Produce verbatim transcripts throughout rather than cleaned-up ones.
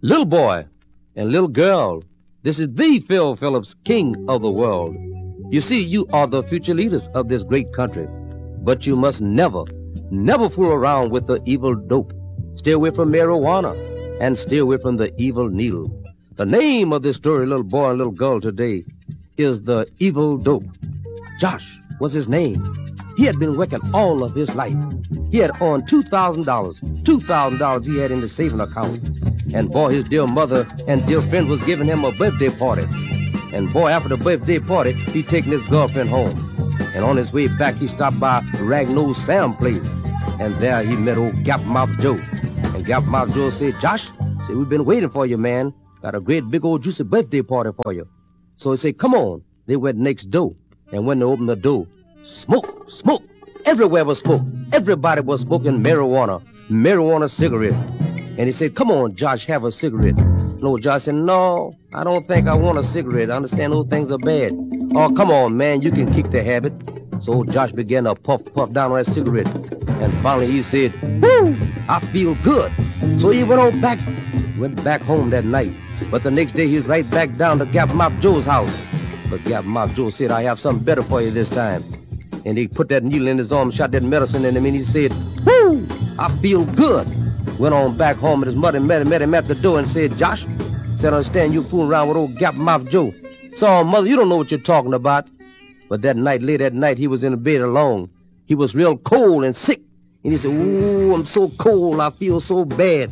Little boy and little girl, this is the Phil Phillips, king of the world. You see, you are the future leaders of this great country, but you must never, never fool around with the evil dope. Stay away from marijuana and stay away from the evil needle. The name of this story, little boy and little girl, today is The Evil Dope. Josh was his name. He had been working all of his life. He had earned two thousand dollars. two thousand dollars he had in the saving account. And boy, his dear mother and dear friend was giving him a birthday party. And boy, after the birthday party, he taking his girlfriend home. And on his way back, he stopped by Ragnosed Sam place. And there he met old Gap-Mouth Joe. And Gap-Mouth Joe said, Josh, said, we've been waiting for you, man. Got a great big old juicy birthday party for you. So he said, come on. They went next door. And when they opened the door, smoke, smoke. Everywhere was smoke. Everybody was smoking marijuana, marijuana cigarette. And he said, come on, Josh, have a cigarette. No, Josh said, no, I don't think I want a cigarette. I understand those things are bad. Oh, come on, man, you can kick the habit. So Josh began to puff, puff down on that cigarette. And finally he said, woo, I feel good. So he went on back, went back home that night. But the next day he was right back down to Gap-Mouth Joe's house. But Gap-Mouth Joe said, I have something better for you this time. And he put that needle in his arm, shot that medicine in him, and he said, woo, I feel good. Went on back home, and his mother met him, met him at the door and said, Josh, said, I understand you fooling around with old Gap-Mouth Joe. So, mother, you don't know what you're talking about. But that night, late at night, he was in the bed alone. He was real cold and sick. And he said, ooh, I'm so cold, I feel so bad.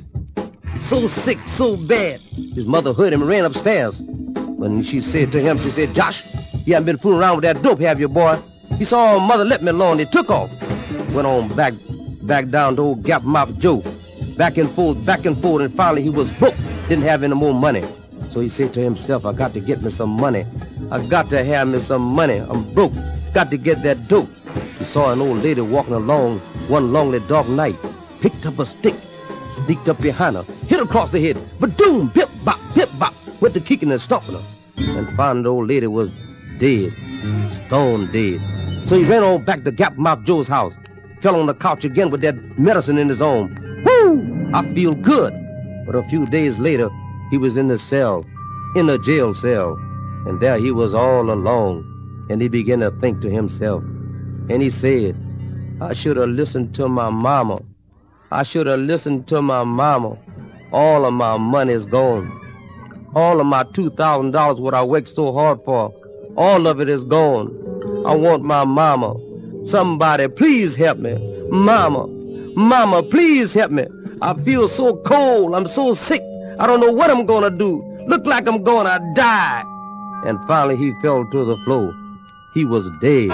So sick, so bad. His mother heard him and ran upstairs. When she said to him, she said, Josh, you haven't been fooling around with that dope, have you, boy? He saw, oh, mother, let me alone. He took off. Went on back, back down to old Gap-Mouth Joe. Back and forth, back and forth, and finally he was broke. Didn't have any more money. So he said to himself, I got to get me some money. I got to have me some money. I'm broke. Got to get that dope. He saw an old lady walking along one lonely dark night. Picked up a stick, sneaked up behind her, hit her across the head. Ba-doom, bip-bop, bip-bop. Went to kicking and stomping her. And found the old lady was dead, stone dead. So he ran on back to Gap-Mouth Joe's house. Fell on the couch again with that medicine in his arm. Woo! I feel good. But a few days later, he was in the cell, in a jail cell. And there he was all alone. And he began to think to himself. And he said, I should have listened to my mama. I should have listened to my mama. All of my money is gone. All of my two thousand dollars what I worked so hard for, all of it is gone. I want my mama. Somebody, please help me. Mama, mama, please help me. I feel so cold. I'm so sick. I don't know what I'm going to do. Look like I'm going to die. And finally he fell to the floor. He was dead,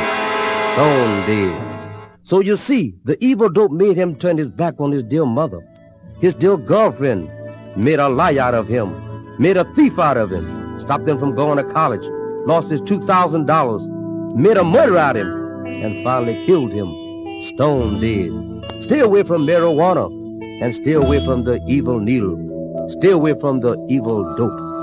stone dead. So you see, the evil dope made him turn his back on his dear mother. His dear girlfriend made a lie out of him. Made a thief out of him, stopped him from going to college, lost his two thousand dollars, made a murderer out of him, and finally killed him, stone dead. Stay away from marijuana, and stay away from the evil needle. Stay away from the evil dope.